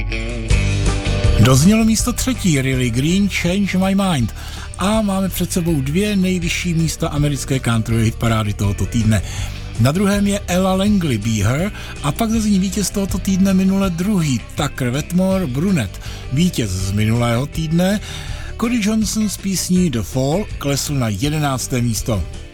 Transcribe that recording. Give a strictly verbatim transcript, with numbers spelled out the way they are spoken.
Doznělo místo třetí Really Green Change My Mind a máme před sebou dvě nejvyšší místa americké country hitparády tohoto týdne. Na druhém je Ella Langley Be Her a pak zazní vítěz tohoto týdne minule druhý Tucker Wetmore Brunette. Vítěz z minulého týdne Cody Johnson s písní The Fall klesl na jedenácté místo.